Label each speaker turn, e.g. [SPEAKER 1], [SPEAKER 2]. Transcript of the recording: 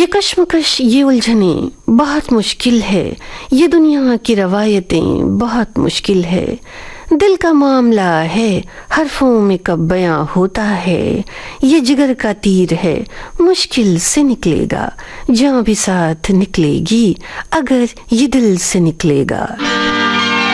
[SPEAKER 1] ये कश्मकश, ये उलझने बहुत मुश्किल है, ये दुनिया की रवायतें बहुत मुश्किल है। दिल का मामला है, हरफों में कब बयां होता है। ये जिगर का तीर है, मुश्किल से निकलेगा, जान भी साथ निकलेगी अगर ये दिल से निकलेगा।